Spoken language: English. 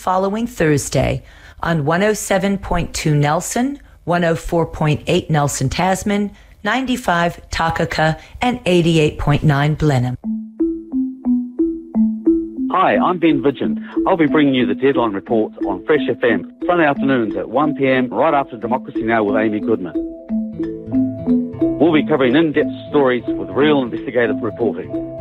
following Thursday on 107.2 Nelson, 104.8 Nelson Tasman, 95 Takaka, and 88.9 Blenheim. Hi, I'm Ben Vigent. I'll be bringing you the Deadline Report on Fresh FM, Sunday afternoons at 1 p.m, right after Democracy Now! With Amy Goodman. We'll be covering in-depth stories with real investigative reporting.